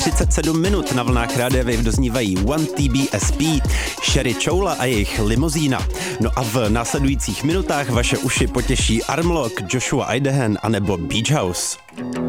37 minut na vlnách Rádia Wave doznívají 1TBSP, Sherry Choula a jejich Limozína. No a v následujících minutách vaše uši potěší Armlock, Joshua Idehan anebo Beach House.